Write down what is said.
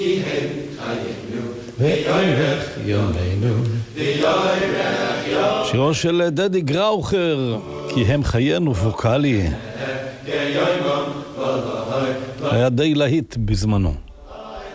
וירך יומנו. שירו של דדי גראוכר, כי הם חיינו ווקלי. היה די להיט בזמנו.